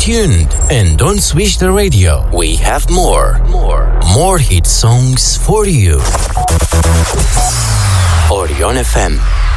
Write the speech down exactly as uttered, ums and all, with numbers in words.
tuned and don't switch the radio. We have more, more, more hit songs for you. Orion F M.